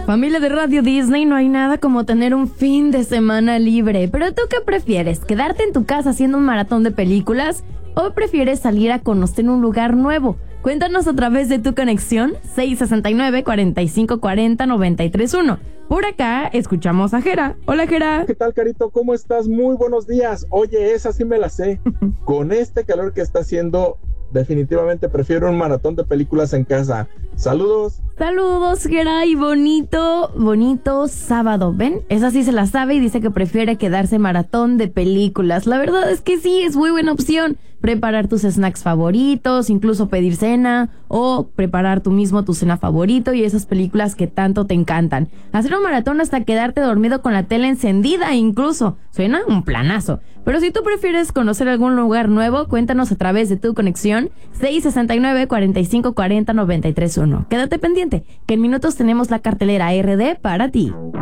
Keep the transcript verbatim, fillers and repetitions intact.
Familia de Radio Disney, no hay nada como tener un fin de semana libre. Pero ¿tú qué prefieres? ¿Quedarte en tu casa haciendo un maratón de películas? ¿O prefieres salir a conocer un lugar nuevo? Cuéntanos a través de tu conexión seis sesenta y nueve, cuarenta y cinco cuarenta, noventa y tres uno. Por acá escuchamos a Jera. Hola, Jera. ¿Qué tal, Carito? ¿Cómo estás? Muy buenos días. Oye, esa sí me la sé. Con este calor que está haciendo, definitivamente prefiero un maratón de películas en casa. Saludos. Saludos, Jera, y bonito, bonito sábado. ¿Ven? Esa sí se la sabe y dice que prefiere quedarse maratón de películas. La verdad es que sí, es muy buena opción. Preparar tus snacks favoritos, incluso pedir cena o preparar tú mismo tu cena favorito y esas películas que tanto te encantan. Hacer un maratón hasta quedarte dormido con la tele encendida incluso. Suena un planazo. Pero si tú prefieres conocer algún lugar nuevo, cuéntanos a través de tu conexión seis sesenta y nueve, cuarenta y cinco cuarenta, noventa y tres uno. Quédate pendiente, que en minutos tenemos la cartelera R D para ti.